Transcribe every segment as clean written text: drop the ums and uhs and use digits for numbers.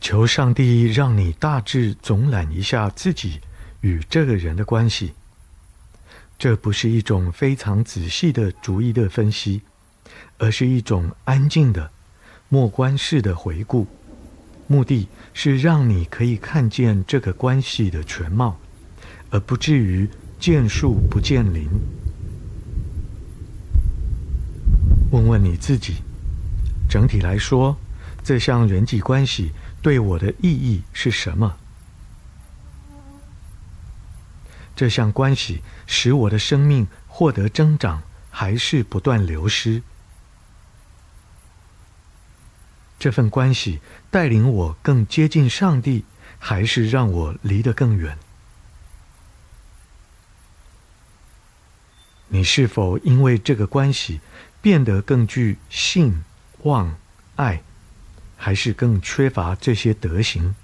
求上帝让你大致总览一下自己与这个人的关系。这不是一种非常仔细的逐一的分析，而是一种安静的默观式的回顾，目的是让你可以看见这个关系的全貌，而不至于见树不见林。问问你自己，整体来说，这项人际关系对我的意义是什么？这项关系使我的生命获得增长，还是不断流失？这份关系带领我更接近上帝，还是让我离得更远？你是否因为这个关系变得更具信、望、爱，还是更缺乏这些德行？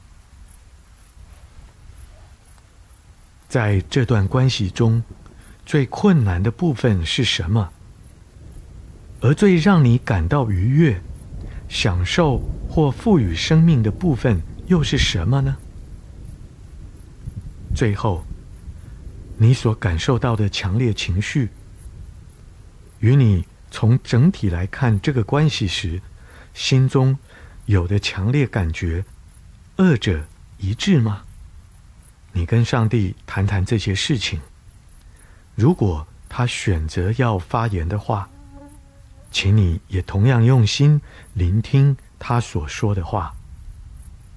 在这段关系中，最困难的部分是什么？而最让你感到愉悦、享受或赋予生命的部分又是什么呢？最后，你所感受到的强烈情绪，与你从整体来看这个关系时，心中有的强烈感觉，二者一致吗？你跟上帝谈谈这些事情，如果他选择要发言的话，请你也同样用心聆听他所说的话。